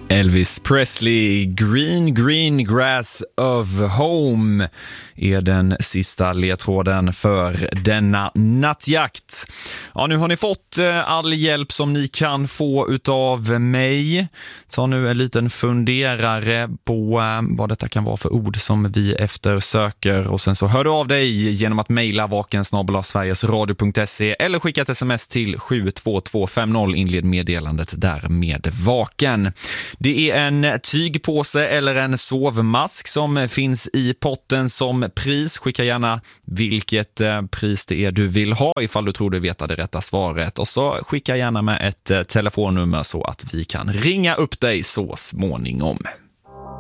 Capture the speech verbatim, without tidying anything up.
Elvis Presley, Green Green Grass of Home är den sista ledtråden för denna nattjakt. Ja, nu har ni fått all hjälp som ni kan få utav mig. Ta nu en liten funderare på vad detta kan vara för ord som vi eftersöker, och sen så hör du av dig genom att mejla vaken snabel-a sverigesradio punkt se eller skicka ett sms till sju två två fem noll, inled meddelandet där med vaken. Det är en tygpåse eller en sovmask som finns i potten som pris. Skicka gärna vilket pris det är du vill ha ifall du tror du vet det rätta svaret. Och så skicka gärna med ett telefonnummer så att vi kan ringa upp dig så småningom.